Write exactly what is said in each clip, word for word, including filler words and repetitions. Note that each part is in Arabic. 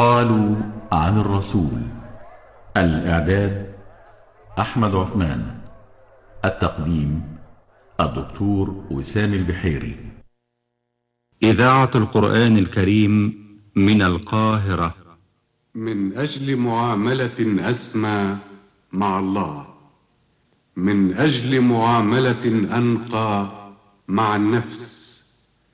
قالوا عن الرسول. الإعداد أحمد عثمان. التقديم الدكتور وسام البحيري. إذاعة القرآن الكريم من القاهرة. من أجل معاملة أسمى مع الله، من أجل معاملة أنقى مع النفس،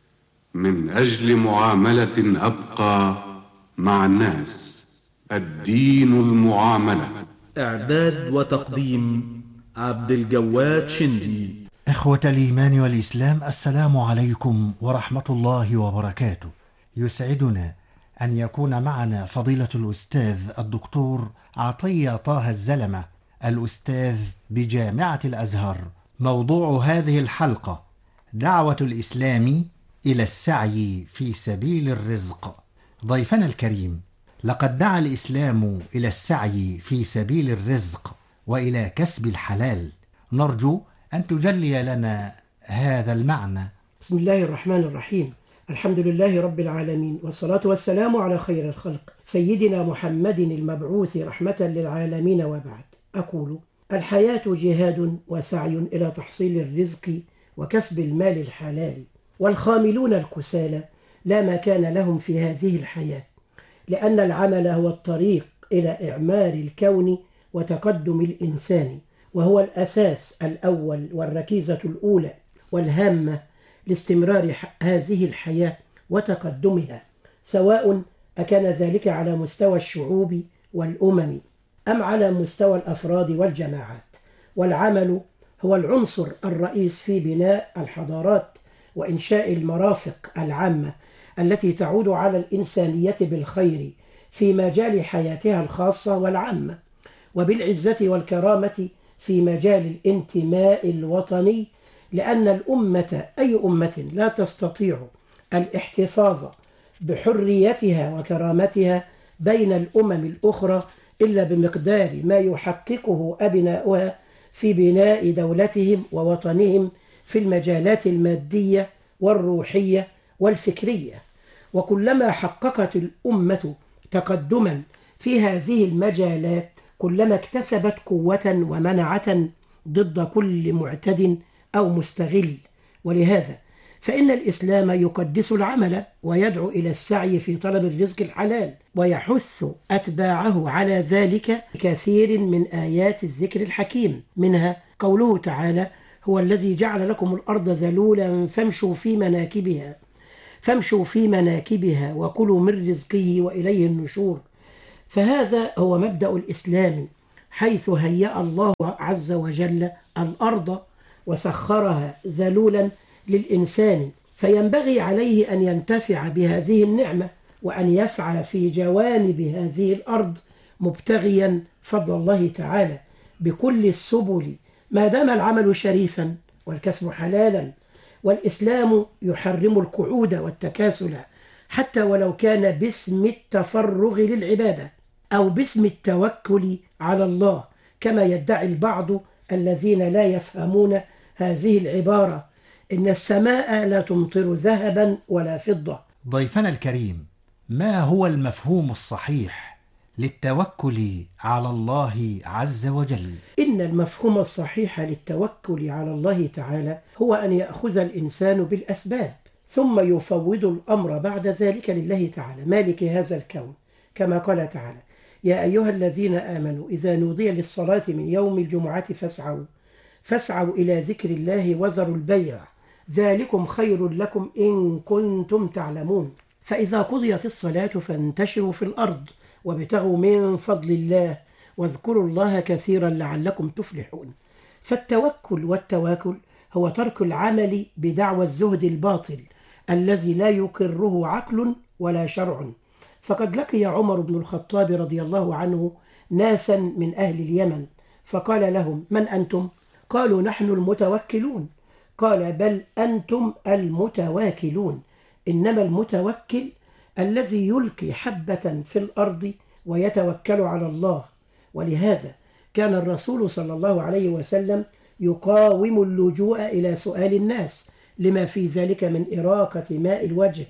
من أجل معاملة أبقى مع الناس. الدين المعاملة. إعداد وتقديم عبد الجواد شندي. إخوة الإيمان والإسلام، السلام عليكم ورحمة الله وبركاته. يسعدنا أن يكون معنا فضيلة الأستاذ الدكتور عطية طه الزلمة، الأستاذ بجامعة الأزهر. موضوع هذه الحلقة: دعوة الإسلام إلى السعي في سبيل الرزق. ضيفنا الكريم، لقد دعا الإسلام إلى السعي في سبيل الرزق وإلى كسب الحلال. نرجو أن تجلي لنا هذا المعنى. بسم الله الرحمن الرحيم. الحمد لله رب العالمين، والصلاة والسلام على خير الخلق سيدنا محمد المبعوث رحمة للعالمين، وبعد. أقول: الحياة جهاد وسعي إلى تحصيل الرزق وكسب المال الحلال، والخاملون الكسالى لا مكان لهم في هذه الحياة، لأن العمل هو الطريق إلى إعمار الكون وتقدم الإنسان، وهو الأساس الأول والركيزة الأولى والهامة لاستمرار هذه الحياة وتقدمها، سواء أكان ذلك على مستوى الشعوب والأمم أم على مستوى الأفراد والجماعات. والعمل هو العنصر الرئيس في بناء الحضارات وإنشاء المرافق العامة التي تعود على الإنسانية بالخير في مجال حياتها الخاصة والعامة، وبالعزة والكرامة في مجال الانتماء الوطني، لأن الأمة أي أمة لا تستطيع الاحتفاظ بحريتها وكرامتها بين الأمم الأخرى إلا بمقدار ما يحققه أبناؤها في بناء دولتهم ووطنهم في المجالات المادية والروحية والفكرية. وكلما حققت الأمة تقدما في هذه المجالات، كلما اكتسبت قوة ومنعة ضد كل معتد أو مستغل. ولهذا فإن الإسلام يقدس العمل ويدعو إلى السعي في طلب الرزق الحلال، ويحث أتباعه على ذلك كثير من آيات الذكر الحكيم، منها قوله تعالى: هو الذي جعل لكم الأرض ذلولا فامشوا في مناكبها فامشوا في مناكبها وكلوا من رزقه وإليه النشور. فهذا هو مبدأ الإسلام، حيث هيأ الله عز وجل الأرض وسخرها ذلولا للإنسان، فينبغي عليه أن ينتفع بهذه النعمة وأن يسعى في جوانب هذه الأرض مبتغيا فضل الله تعالى بكل السبل، ما دام العمل شريفا والكسب حلالا. والإسلام يحرم القعود والتكاسل، حتى ولو كان باسم التفرغ للعبادة أو باسم التوكل على الله، كما يدعي البعض الذين لا يفهمون هذه العبارة: إن السماء لا تمطر ذهبا ولا فضة. ضيفنا الكريم، ما هو المفهوم الصحيح للتوكل على الله عز وجل؟ إن المفهوم الصحيح للتوكل على الله تعالى هو أن يأخذ الإنسان بالأسباب، ثم يفوض الأمر بعد ذلك لله تعالى مالك هذا الكون، كما قال تعالى: يا أيها الذين آمنوا إذا نودي للصلاة من يوم الجمعة فاسعوا فاسعوا إلى ذكر الله وذروا البيع ذلكم خير لكم إن كنتم تعلمون. فإذا قضيت الصلاة فانتشروا في الأرض وابتغوا من فضل الله واذكروا الله كثيرا لعلكم تفلحون. فالتوكل والتواكل هو ترك العمل بدعوى الزهد الباطل الذي لا يقره عقل ولا شرع. فقد لقي عمر بن الخطاب رضي الله عنه ناسا من أهل اليمن، فقال لهم: من أنتم؟ قالوا: نحن المتوكلون. قال: بل أنتم المتواكلون، إنما المتوكل الذي يلقي حبة في الأرض ويتوكل على الله. ولهذا كان الرسول صلى الله عليه وسلم يقاوم اللجوء إلى سؤال الناس، لما في ذلك من إراقة ماء الوجه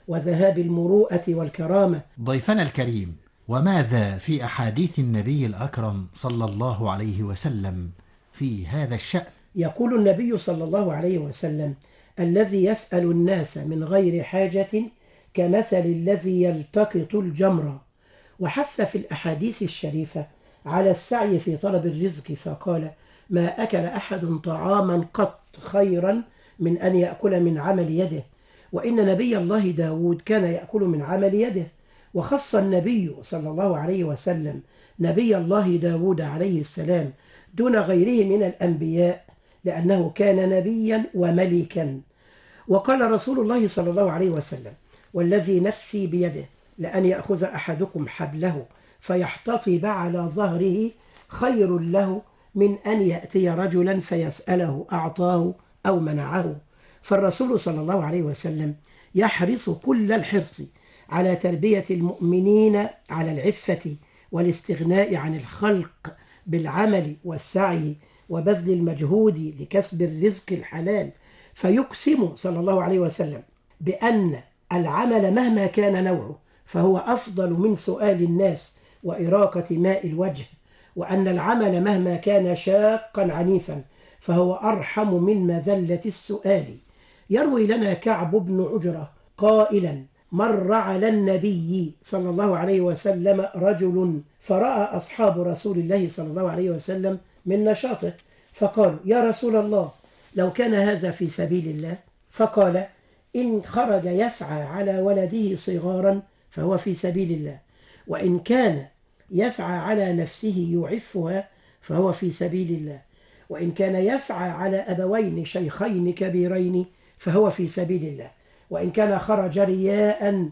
وذهاب المروءة والكرامة. ضيفنا الكريم، وماذا في أحاديث النبي الأكرم صلى الله عليه وسلم في هذا الشأن؟ يقول النبي صلى الله عليه وسلم: الذي يسأل الناس من غير حاجة كمثل الذي يلتقط الجمر. وحث في الأحاديث الشريفة على السعي في طلب الرزق، فقال: ما أكل أحد طعاما قط خيرا من أن يأكل من عمل يده. وإن نبي الله داود كان يأكل من عمل يده. وخص النبي صلى الله عليه وسلم نبي الله داود عليه السلام دون غيره من الأنبياء، لأنه كان نبيا وملكا. وقال رسول الله صلى الله عليه وسلم: والذي نفسي بيده لأن يأخذ أحدكم حبله فيحتطب على ظهره خير له من أن يأتي رجلا فيسأله أعطاه أو منعه. فالرسول صلى الله عليه وسلم يحرص كل الحرص على تربية المؤمنين على العفة والاستغناء عن الخلق بالعمل والسعي وبذل المجهود لكسب الرزق الحلال. فيقسم صلى الله عليه وسلم بأن العمل مهما كان نوعه فهو أفضل من سؤال الناس وإراقة ماء الوجه، وأن العمل مهما كان شاقا عنيفا فهو أرحم من مذلة السؤال. يروي لنا كعب بن عجرة قائلا: مر على النبي صلى الله عليه وسلم رجل فرأى أصحاب رسول الله صلى الله عليه وسلم من نشاطه، فقالوا: يا رسول الله، لو كان هذا في سبيل الله. فقال: إن خرج يسعى على ولده صغارا فهو في سبيل الله، وإن كان يسعى على نفسه يعفها فهو في سبيل الله، وإن كان يسعى على أبوين شيخين كبيرين فهو في سبيل الله، وإن كان خرج رياء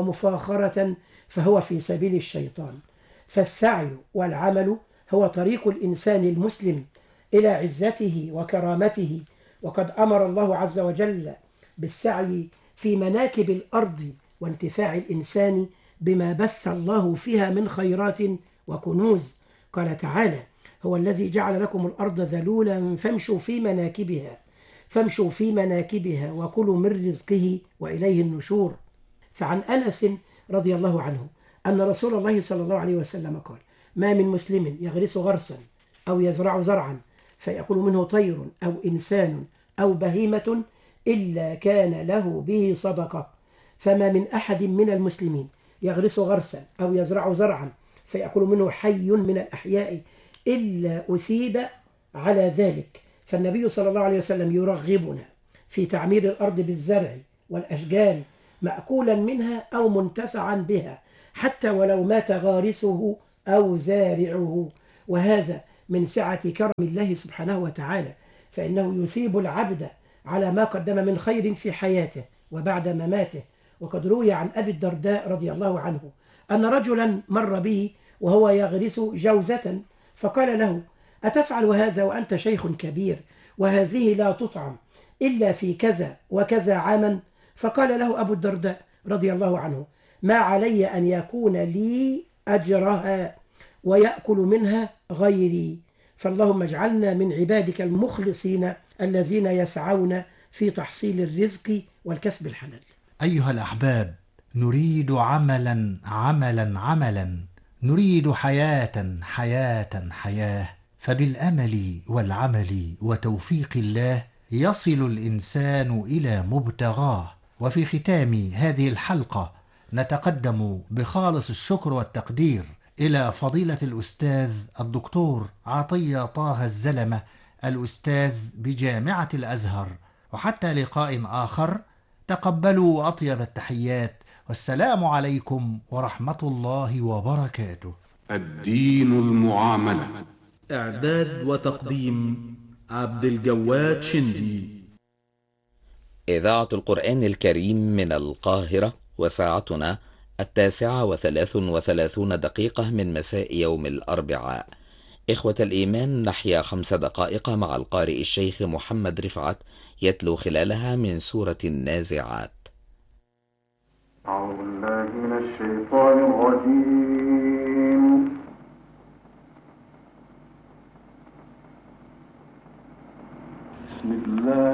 ومفاخرة فهو في سبيل الشيطان. فالسعي والعمل هو طريق الإنسان المسلم إلى عزته وكرامته، وقد أمر الله عز وجل بالسعي في مناكب الأرض وانتفاع الإنسان بما بث الله فيها من خيرات وكنوز. قال تعالى: هو الذي جعل لكم الأرض ذلولا فامشوا في مناكبها فامشوا في مناكبها وكلوا من رزقه وإليه النشور. فعن أنس رضي الله عنه أن رسول الله صلى الله عليه وسلم قال: ما من مسلم يغرس غرسا أو يزرع زرعا فيأكل منه طير أو إنسان أو بهيمة إلا كان له به صدقة. فما من أحد من المسلمين يغرس غرسا أو يزرع زرعا فيأكل منه حي من الأحياء إلا أثيب على ذلك. فالنبي صلى الله عليه وسلم يرغبنا في تعمير الأرض بالزرع والأشجار مأكولا منها أو منتفعا بها، حتى ولو مات غارسه أو زارعه. وهذا من سعة كرم الله سبحانه وتعالى، فإنه يثيب العبد على ما قدم من خير في حياته وبعد مماته. وقد روي عن أبي الدرداء رضي الله عنه أن رجلا مر به وهو يغرس جوزة، فقال له: أتفعل هذا وأنت شيخ كبير، وهذه لا تطعم إلا في كذا وكذا عاما؟ فقال له أبو الدرداء رضي الله عنه: ما علي أن يكون لي أجرها ويأكل منها غيري. فاللهم اجعلنا من عبادك المخلصين الذين يسعون في تحصيل الرزق والكسب الحلال. أيها الأحباب، نريد عملا عملا عملا، نريد حياة حياة حياة، فبالأمل والعمل وتوفيق الله يصل الإنسان إلى مبتغاه. وفي ختام هذه الحلقة نتقدم بخالص الشكر والتقدير إلى فضيلة الأستاذ الدكتور عطية طه الزلمة، الأستاذ بجامعة الأزهر. وحتى لقاء آخر، تقبلوا أطيب التحيات، والسلام عليكم ورحمة الله وبركاته. الدين المعاملة. إعداد وتقديم عبد الجواد شندي. إذاعة القرآن الكريم من القاهرة، وساعتنا التاسعة وثلاث وثلاثون دقيقة من مساء يوم الأربعاء. إخوة الإيمان، نحيا خمس دقائق مع القارئ الشيخ محمد رفعت يتلو خلالها من سورة النازعات. أعوذ